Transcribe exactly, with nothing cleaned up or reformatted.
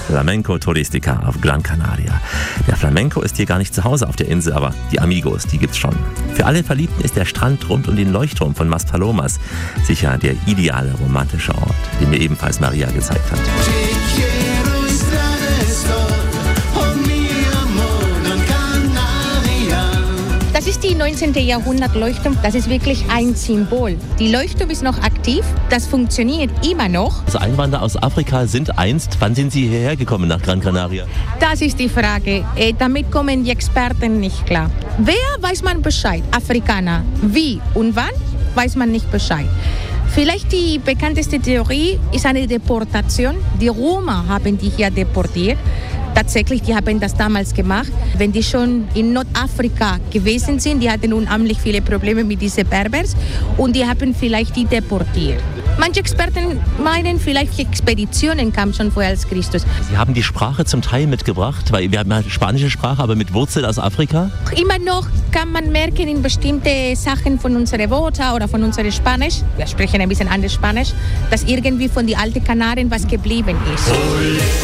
Flamenco Touristica auf Gran Canaria. Der Flamenco ist hier gar nicht zu Hause auf der Insel, aber die Amigos, die gibt's schon. Für alle Verliebten ist der Strand rund um den Leuchtturm von Maspalomas sicher der ideale romantische Ort, den mir ebenfalls Maria gezeigt hat. Das ist die neunzehnten. Jahrhundert Leuchtturm. Das ist wirklich ein Symbol. Die Leuchtturm ist noch aktiv. Das funktioniert immer noch. Also Einwanderer aus Afrika sind einst. Wann sind Sie hierher gekommen nach Gran Canaria? Das ist die Frage. Äh, damit kommen die Experten nicht klar. Wer weiß man Bescheid? Afrikaner. Wie und wann weiß man nicht Bescheid. Vielleicht die bekannteste Theorie ist eine Deportation. Die Roma haben die hier deportiert. Tatsächlich, die haben das damals gemacht. Wenn die schon in Nordafrika gewesen sind, die hatten unheimlich viele Probleme mit diesen Berbers und die haben vielleicht die deportiert. Manche Experten meinen, vielleicht die Expeditionen kamen schon vorher als Christus. Sie haben die Sprache zum Teil mitgebracht, weil wir haben eine spanische Sprache, aber mit Wurzeln aus Afrika. Immer noch kann man merken in bestimmte Sachen von unseren Worten oder von unserem Spanisch, wir sprechen ein bisschen anders Spanisch, dass irgendwie von den alten Kanaren was geblieben ist.